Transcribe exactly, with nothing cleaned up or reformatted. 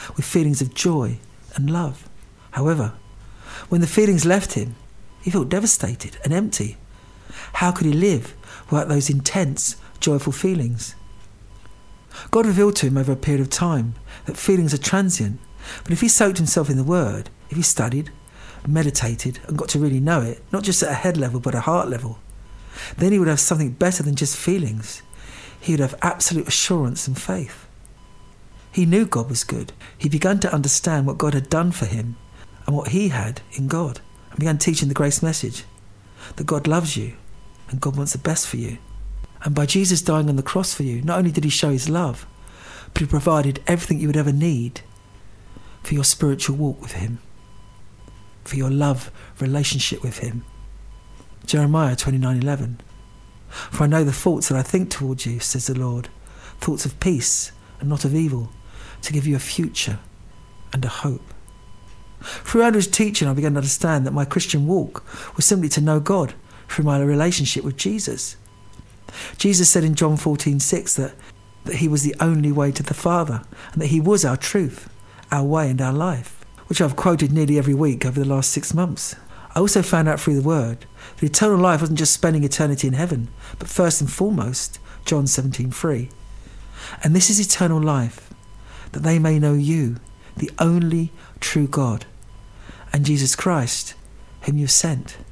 with feelings of joy and love. However, when the feelings left him, he felt devastated and empty. How could he live without those intense, joyful feelings? God revealed to him over a period of time that feelings are transient, but if he soaked himself in the Word, if he studied, meditated and got to really know it, not just at a head level but a heart level, then he would have something better than just feelings. He would have absolute assurance and faith. He knew God was good. He began to understand what God had done for him and what he had in God, and began teaching the grace message, that God loves you and God wants the best for you. And by Jesus dying on the cross for you, not only did he show his love, but he provided everything you would ever need for your spiritual walk with him, for your love relationship with him. Jeremiah twenty-nine eleven. For I know the thoughts that I think towards you, says the Lord, thoughts of peace and not of evil, to give you a future and a hope. Through Andrew's teaching, I began to understand that my Christian walk was simply to know God through my relationship with Jesus. Jesus said in John fourteen six that, that he was the only way to the Father, and that he was our truth, our way and our life, which I've quoted nearly every week over the last six months. I also found out through the Word that eternal life wasn't just spending eternity in heaven, but first and foremost, John seventeen three. And this is eternal life, that they may know you, the only true God, and Jesus Christ, whom you have sent.